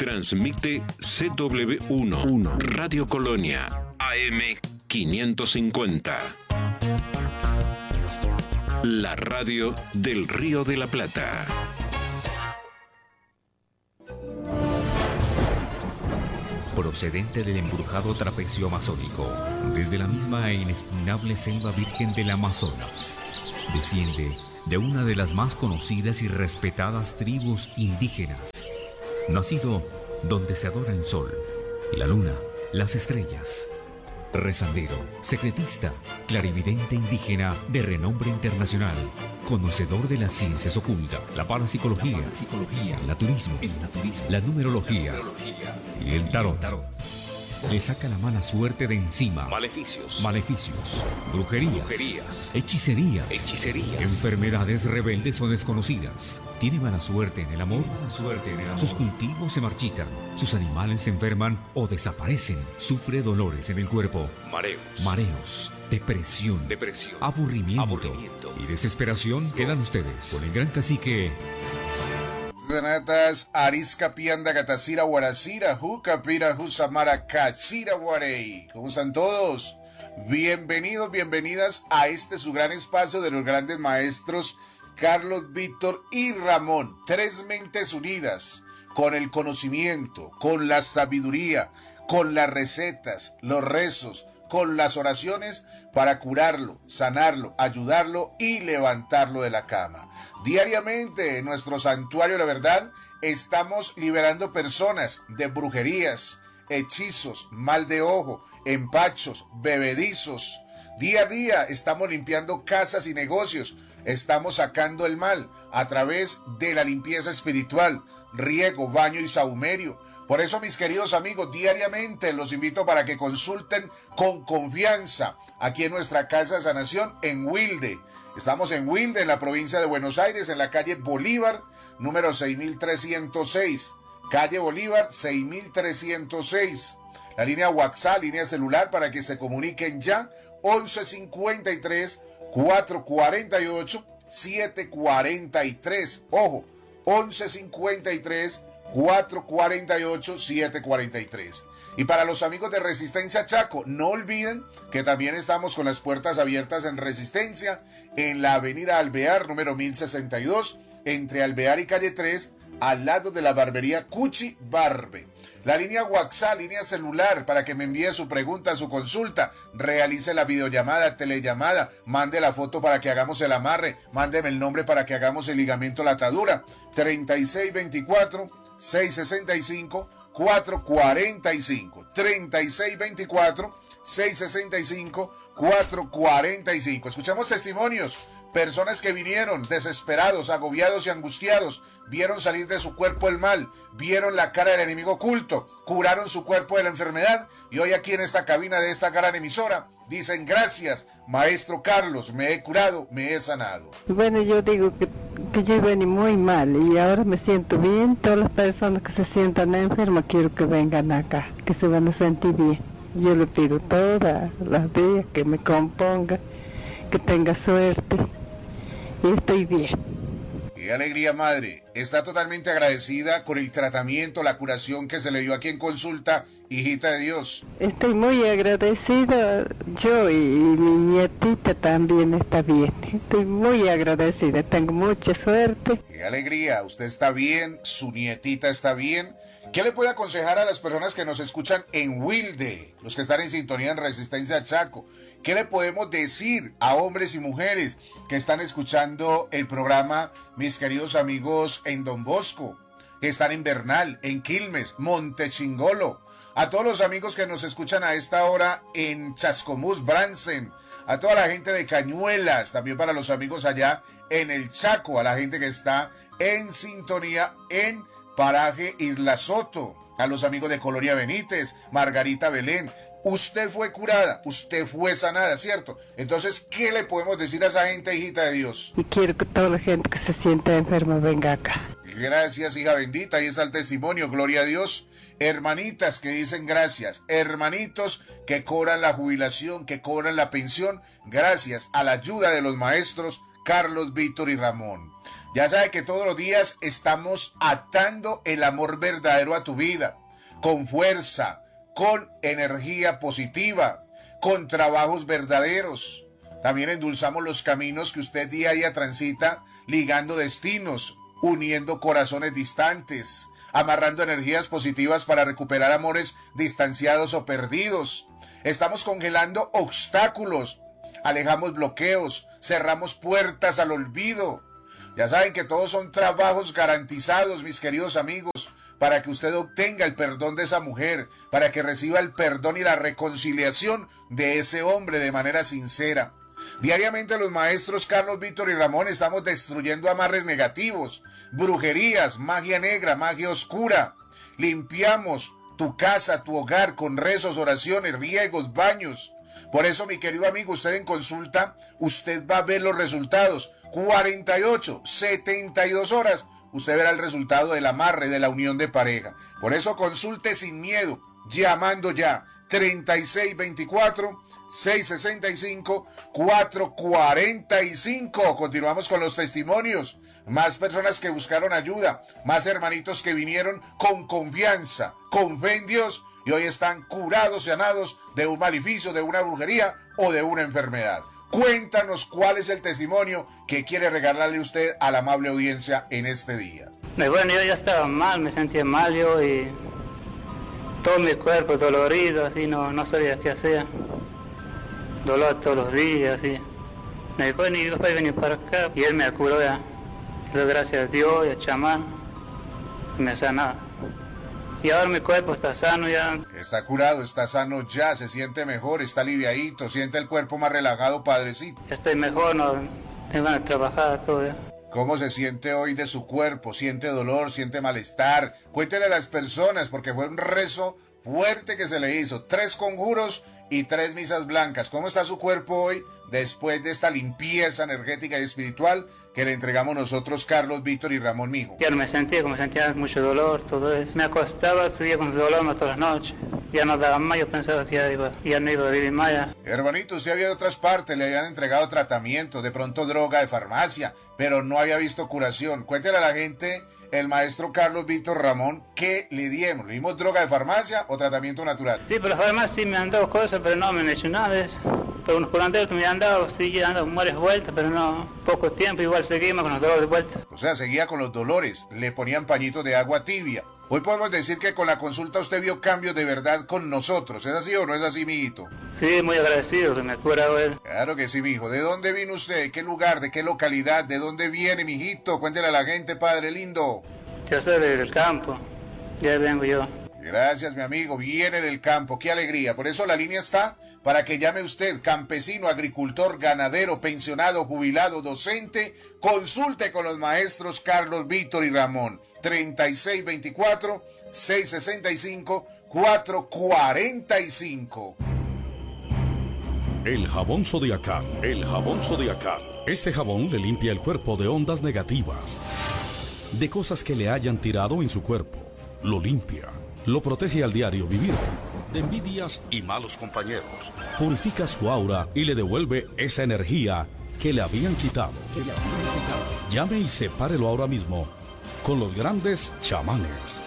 Transmite CW1, Radio Colonia, AM 550. La radio del Río de la Plata. Procedente del embrujado trapecio amazónico, desde la misma e inexpugnable selva virgen del Amazonas, desciende de una de las más conocidas y respetadas tribus indígenas, nacido donde se adora el sol, la luna, las estrellas. Rezandero, secretista, clarividente indígena de renombre internacional, conocedor de las ciencias ocultas, la parapsicología, el naturismo, la numerología y el tarot. Le saca la mala suerte de encima. Maleficios, brujerías, hechicerías, enfermedades rebeldes o desconocidas. Tiene mala suerte en el amor. Sus cultivos se marchitan, sus animales se enferman o desaparecen. Sufre dolores en el cuerpo, mareos, depresión, aburrimiento y desesperación. Quedan ustedes con el gran cacique Zanatas Arisca Pianda Gatacira Guaracira Jucapira Jusamara Cachira Guarey. ¿Cómo están todos? Bienvenidos, bienvenidas a este su gran espacio de los grandes maestros Carlos, Víctor y Ramón. Tres mentes unidas con el conocimiento, con la sabiduría, con las recetas, los rezos, con las oraciones para curarlo, sanarlo, ayudarlo y levantarlo de la cama. Diariamente en nuestro santuario La Verdad estamos liberando personas de brujerías, hechizos, mal de ojo, empachos, bebedizos. Día a día estamos limpiando casas y negocios, estamos sacando el mal a través de la limpieza espiritual, riego, baño y sahumerio. Por eso, mis queridos amigos, diariamente los invito para que consulten con confianza aquí en nuestra Casa de Sanación en Wilde. Estamos en Wilde, en la provincia de Buenos Aires, en la calle Bolívar, número 6306. Calle Bolívar, 6306. La línea WhatsApp, línea celular para que se comuniquen ya, 1153 448 743. Ojo, 1153 448 743. Y para los amigos de Resistencia Chaco, no olviden que también estamos con las puertas abiertas en Resistencia, en la avenida Alvear, número 1062, entre Alvear y calle 3, al lado de la barbería Cuchi Barbe. La línea WhatsApp, línea celular, para que me envíe su pregunta, su consulta, realice la videollamada, telellamada, mande la foto para que hagamos el amarre, mándeme el nombre para que hagamos el ligamento, la atadura, 3624-665-445, 3624-665-445. Escuchamos testimonios, personas que vinieron desesperados, agobiados y angustiados, vieron salir de su cuerpo el mal, vieron la cara del enemigo oculto, curaron su cuerpo de la enfermedad y hoy aquí en esta cabina de esta gran emisora dicen: gracias, maestro Carlos, me he curado, me he sanado. Bueno, yo digo que yo vení muy mal y ahora me siento bien. Todas las personas que se sientan enfermas quiero que vengan acá, que se van a sentir bien. Yo le pido todas las días que me componga, que tenga suerte y estoy bien. ¡Qué alegría, madre! Está totalmente agradecida con el tratamiento, la curación que se le dio aquí en consulta, hijita de Dios. Estoy muy agradecida, yo y mi nietita también está bien. Estoy muy agradecida, tengo mucha suerte. ¡Qué alegría! Usted está bien, su nietita está bien. ¿Qué le puede aconsejar a las personas que nos escuchan en Wilde, los que están en sintonía en Resistencia Chaco? ¿Qué le podemos decir a hombres y mujeres que están escuchando el programa, mis queridos amigos en Don Bosco, que están en Bernal, en Quilmes, Montechingolo, a todos los amigos que nos escuchan a esta hora en Chascomús, Bransen, a toda la gente de Cañuelas, también para los amigos allá en el Chaco, a la gente que está en sintonía en Paraje Isla Soto, a los amigos de Colonia Benítez, Margarita Belén? Usted fue curada, usted fue sanada, ¿cierto? Entonces, ¿qué le podemos decir a esa gente, hijita de Dios? Y quiero que toda la gente que se sienta enferma venga acá. Gracias, hija bendita, ahí está el testimonio, gloria a Dios. Hermanitas que dicen gracias, hermanitos que cobran la jubilación, que cobran la pensión, gracias a la ayuda de los maestros Carlos, Víctor y Ramón. Ya sabe que todos los días estamos atando el amor verdadero a tu vida, con fuerza, con energía positiva, con trabajos verdaderos. También endulzamos los caminos que usted día a día transita, ligando destinos, uniendo corazones distantes, amarrando energías positivas para recuperar amores distanciados o perdidos. Estamos congelando obstáculos, alejamos bloqueos, cerramos puertas al olvido. Ya saben que todos son trabajos garantizados, mis queridos amigos, para que usted obtenga el perdón de esa mujer, para que reciba el perdón y la reconciliación de ese hombre de manera sincera. Diariamente los maestros Carlos, Víctor y Ramón estamos destruyendo amarres negativos, brujerías, magia negra, magia oscura. Limpiamos tu casa, tu hogar con rezos, oraciones, riegos, baños. Por eso, mi querido amigo, usted en consulta, usted va a ver los resultados. 48, 72 horas, usted verá el resultado del amarre, de la unión de pareja. Por eso consulte sin miedo, llamando ya 3624-665-445. Continuamos con los testimonios. Más personas que buscaron ayuda, más hermanitos que vinieron con confianza, con fe en Dios y hoy están curados, sanados de un maleficio, de una brujería o de una enfermedad. Cuéntanos cuál es el testimonio que quiere regalarle usted a la amable audiencia en este día. Bueno, yo ya estaba mal, me sentía mal yo y todo mi cuerpo dolorido, así no sabía qué hacer. Dolor todos los días, así. Después venir para acá y él me curó ya. Le doy gracias a Dios y al chamán, me sanó. Y ahora mi cuerpo está sano ya. Está curado, está sano ya, se siente mejor, está aliviadito, siente el cuerpo más relajado, padrecito. Estoy mejor, no tengo ganas de trabajar todo ya. ¿Cómo se siente hoy de su cuerpo? ¿Siente dolor? ¿Siente malestar? Cuéntele a las personas, porque fue un rezo fuerte que se le hizo. 3 conjuros y 3 misas blancas. ¿Cómo está su cuerpo hoy después de esta limpieza energética y espiritual que le entregamos nosotros, Carlos, Víctor y Ramón, mijo? Ya no me sentía, como sentía mucho dolor, todo eso. Me acostaba, subía con dolor todas las noches. Ya no daba más, yo pensaba que ya no iba a vivir más ya. Hermanito, usted había de otras partes, le habían entregado tratamiento, de pronto droga de farmacia, pero no había visto curación. Cuéntele a la gente, el maestro Carlos, Víctor, Ramón, ¿qué le dimos? ¿Le dimos droga de farmacia o tratamiento natural? Sí, pero las farmacias sí me han dado cosas, pero no me han hecho nada de eso. Pero unos curanderos que me han dado, sí, han dado varias vueltas, pero no, poco tiempo, igual seguimos con los dolores de vuelta. O sea, seguía con los dolores, le ponían pañitos de agua tibia. Hoy podemos decir que con la consulta usted vio cambios de verdad con nosotros. ¿Es así o no es así, mijito? Sí, muy agradecido que me ha curado él. Claro que sí, mijo. ¿De dónde vino usted? ¿De qué lugar? ¿De qué localidad? ¿De dónde viene, mijito? Cuéntele a la gente, padre lindo. Yo soy del campo, ya vengo yo. Gracias, mi amigo. Viene del campo. Qué alegría. Por eso la línea está para que llame usted, campesino, agricultor, ganadero, pensionado, jubilado, docente. Consulte con los maestros Carlos, Víctor y Ramón. 3624-665-445. El jabón Zodiacal. El jabón Zodiacal. Este jabón le limpia el cuerpo de ondas negativas, de cosas que le hayan tirado en su cuerpo. Lo limpia. Lo protege al diario vivir de envidias y malos compañeros. Purifica su aura y le devuelve esa energía que le habían quitado. Llame y sepárelo ahora mismo con los grandes chamanes.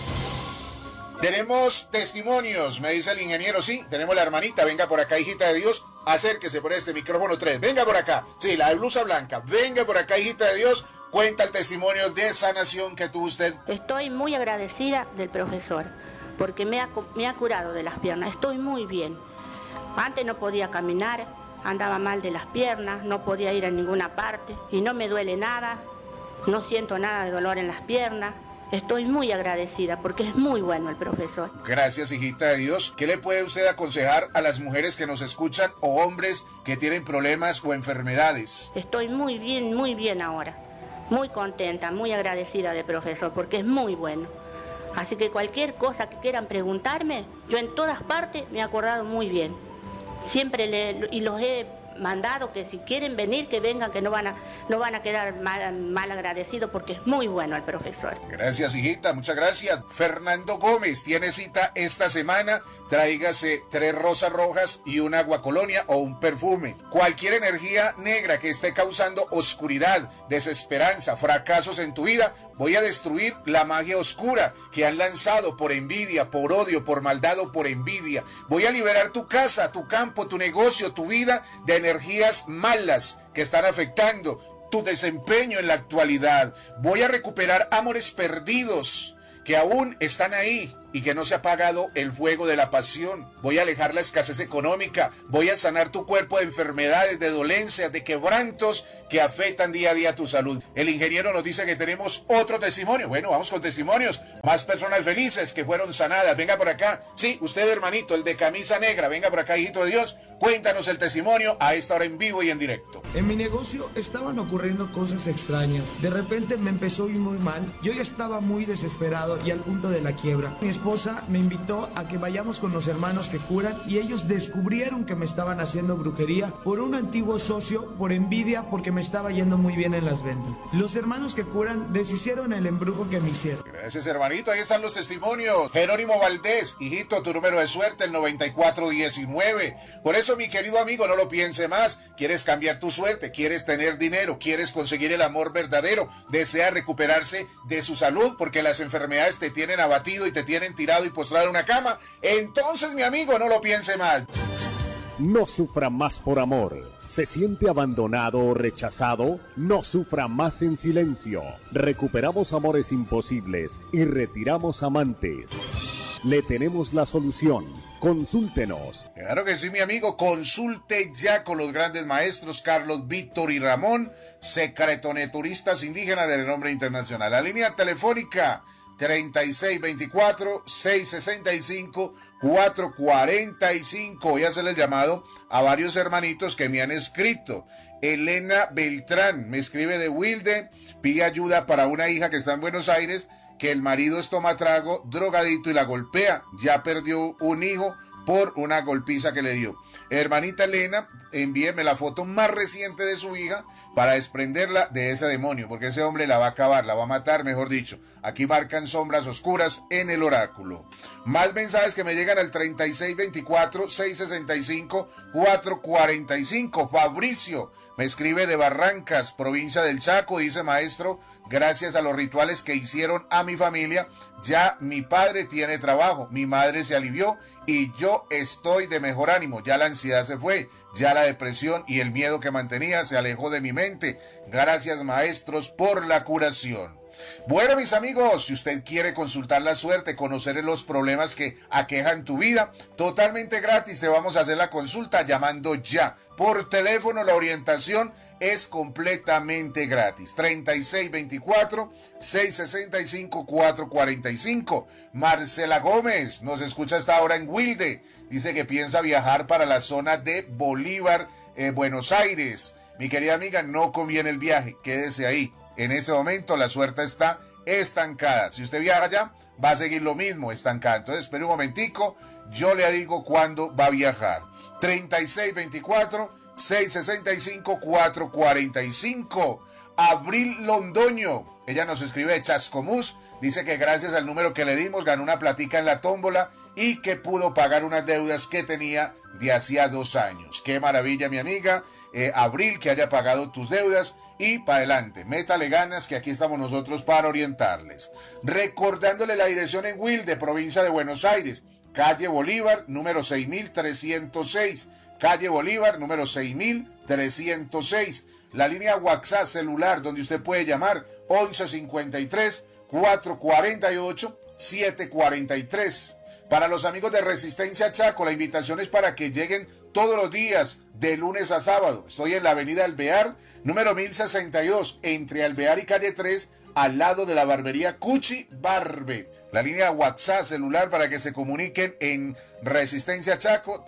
Tenemos testimonios, me dice el ingeniero. Sí, tenemos la hermanita. Venga por acá, hijita de Dios. Acérquese por este micrófono 3. Venga por acá. Sí, la de blusa blanca. Venga por acá, hijita de Dios. Cuenta el testimonio de sanación que tuvo usted. Estoy muy agradecida del profesor, porque me ha curado de las piernas. Estoy muy bien. Antes no podía caminar, andaba mal de las piernas, no podía ir a ninguna parte y no me duele nada, no siento nada de dolor en las piernas. Estoy muy agradecida porque es muy bueno el profesor. Gracias, hijita de Dios. ¿Qué le puede usted aconsejar a las mujeres que nos escuchan o hombres que tienen problemas o enfermedades? Estoy muy bien ahora. Muy contenta, muy agradecida del profesor porque es muy bueno. Así que cualquier cosa que quieran preguntarme, yo en todas partes me he acordado muy bien. Siempre los he mandado que si quieren venir, que vengan, que no van a quedar mal agradecidos, porque es muy bueno el profesor. Gracias, hijita, muchas gracias. Fernando Gómez tiene cita esta semana. Tráigase 3 rosas rojas y una aguacolonia o un perfume. Cualquier energía negra que esté causando oscuridad, desesperanza, fracasos en tu vida, voy a destruir la magia oscura que han lanzado por envidia, por odio, por maldad o por envidia. Voy a liberar tu casa, tu campo, tu negocio, tu vida de energías malas que están afectando tu desempeño en la actualidad. Voy a recuperar amores perdidos que aún están ahí y que no se ha apagado el fuego de la pasión. Voy a alejar la escasez económica. Voy a sanar tu cuerpo de enfermedades, de dolencias, de quebrantos que afectan día a día tu salud. El ingeniero nos dice que tenemos otro testimonio. Bueno, vamos con testimonios. Más personas felices que fueron sanadas. Venga por acá. Sí, usted, hermanito, el de camisa negra. Venga por acá, hijito de Dios. Cuéntanos el testimonio a esta hora en vivo y en directo. En mi negocio estaban ocurriendo cosas extrañas. De repente me empezó a ir muy mal. Yo ya estaba muy desesperado y al punto de la quiebra. Mi esposa me invitó a que vayamos con los hermanos que curan y ellos descubrieron que me estaban haciendo brujería por un antiguo socio, por envidia, porque me estaba yendo muy bien en las ventas. Los hermanos que curan deshicieron el embrujo que me hicieron. Gracias, hermanito. Ahí están los testimonios. Jerónimo Valdés, hijito, tu número de suerte, el 9419. Por eso, mi querido amigo, no lo piense más. ¿Quieres cambiar tu suerte? ¿Quieres tener dinero? ¿Quieres conseguir el amor verdadero? ¿Desea recuperarse de su salud? Porque las enfermedades te tienen abatido y te tienen tirado y postrado en una cama. Entonces, mi amigo, no lo piense más. No sufra más por amor. ¿Se siente abandonado o rechazado? No sufra más en silencio. Recuperamos amores imposibles y retiramos amantes. Le tenemos la solución. Consúltenos. Claro que sí, mi amigo. Consulte ya con los grandes maestros Carlos, Víctor y Ramón, secretoneturistas indígenas de renombre internacional. La línea telefónica 3624-665-445. Voy a hacer el llamado a varios hermanitos que me han escrito. Elena Beltrán me escribe de Wilde, pide ayuda para una hija que está en Buenos Aires, que el marido es tomatrago, drogadito y la golpea. Ya perdió un hijo por una golpiza que le dio. Hermanita Elena, envíeme la foto más reciente de su hija para desprenderla de ese demonio, porque ese hombre la va a acabar, la va a matar, mejor dicho. Aquí marcan sombras oscuras en el oráculo. Más mensajes que me llegan al 3624-665-445. Fabricio me escribe de Barrancas, provincia del Chaco, dice: maestro, gracias a los rituales que hicieron a mi familia, ya mi padre tiene trabajo, mi madre se alivió y yo estoy de mejor ánimo. Ya la ansiedad se fue, ya la depresión y el miedo que mantenía se alejó de mi mente. Gracias, maestros, por la curación. Bueno, mis amigos, si usted quiere consultar la suerte, conocer los problemas que aquejan tu vida, totalmente gratis te vamos a hacer la consulta llamando ya. Por teléfono la orientación es completamente gratis. 3624-665-445. Marcela Gómez nos escucha hasta ahora en Wilde. Dice que piensa viajar para la zona de Bolívar, Buenos Aires. Mi querida amiga, no conviene el viaje, quédese ahí. En ese momento la suerte está estancada. Si usted viaja allá, va a seguir lo mismo, estancada. Entonces, espere un momentico, yo le digo cuándo va a viajar. 3624-665-445. Abril Londoño, ella nos escribe de Chascomús, dice que gracias al número que le dimos ganó una platica en la tómbola y que pudo pagar unas deudas que tenía de hacía 2 años. Qué maravilla, mi amiga. Abril, que haya pagado tus deudas. Y para adelante, métale ganas, que aquí estamos nosotros para orientarles. Recordándole la dirección en Wilde, provincia de Buenos Aires, calle Bolívar, número 6306. Calle Bolívar, número 6306. La línea WhatsApp celular, donde usted puede llamar, 1153-448-743. Para los amigos de Resistencia Chaco, la invitación es para que lleguen todos los días, de lunes a sábado. Estoy en la avenida Alvear, número 1062, entre Alvear y calle 3, al lado de la barbería Cuchi Barbe. La línea WhatsApp celular para que se comuniquen en Resistencia Chaco,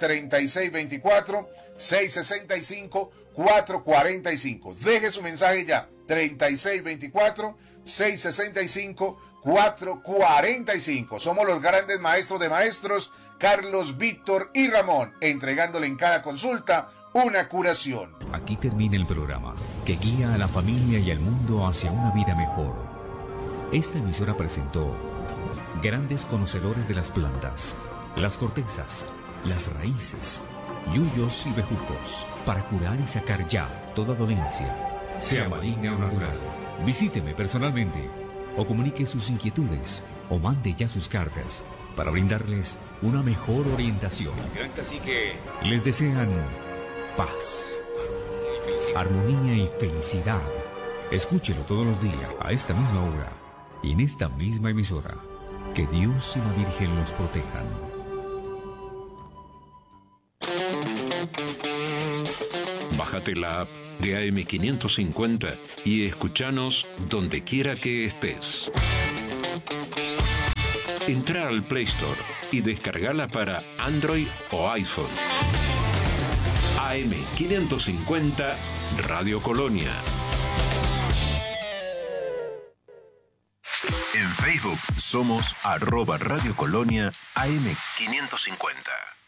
3624-665-445. Deje su mensaje ya, 3624-665-445. 445. Somos los grandes maestros de maestros, Carlos, Víctor y Ramón, entregándole en cada consulta una curación. Aquí termina el programa que guía a la familia y al mundo hacia una vida mejor. Esta emisora presentó grandes conocedores de las plantas, las cortezas, las raíces, yuyos y bejucos, para curar y sacar ya toda dolencia, sea maligna o natural. Visíteme personalmente o comunique sus inquietudes o mande ya sus cartas para brindarles una mejor orientación. Así que les desean paz, armonía y felicidad. Escúchelo todos los días a esta misma hora y en esta misma emisora. Que Dios y la Virgen los protejan. Bájate la app de AM550 y escúchanos donde quiera que estés. Entra al Play Store y descargala para Android o iPhone. AM550 Radio Colonia. En Facebook somos @Radio Colonia AM550.